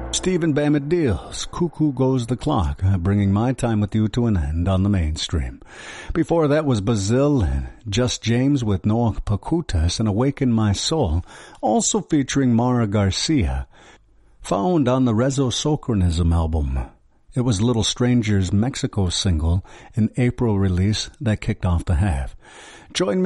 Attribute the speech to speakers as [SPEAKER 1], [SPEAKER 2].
[SPEAKER 1] Stephen Bamidale's Cuckoo Goes the Clock, bringing my time with you to an end on the mainstream. Before that was Bazil and Just James with Noah Pacutas and Awaken My Soul, also featuring Mara Garcia, found on the Rezo Sochronism album. It was Little Stranger's Mexico single, an April release that kicked off the half. Join me